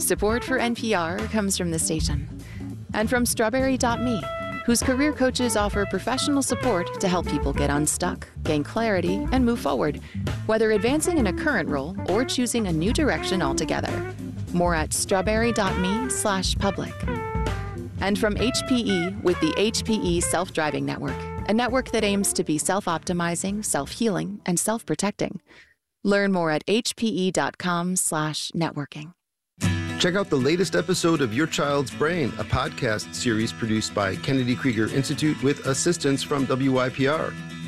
Support for NPR comes from the station and from Strawberry.me, whose career coaches offer professional support to help people get unstuck, gain clarity, and move forward, whether advancing in a current role or choosing a new direction altogether. More at strawberry.me/public. And from HPE with the HPE Self-Driving Network, a network that aims to be self-optimizing, self-healing, and self-protecting. Learn more at hpe.com/networking. Check out the latest episode of Your Child's Brain, a podcast series produced by Kennedy Krieger Institute with assistance from WYPR.